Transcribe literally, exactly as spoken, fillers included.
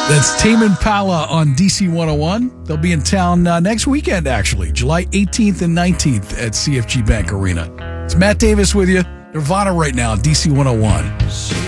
That's Tame Impala on D C one oh one. They'll be in town uh, next weekend, actually, July eighteenth and nineteenth at C F G Bank Arena. It's Matt Davis with you. Nirvana right now, D C one oh one.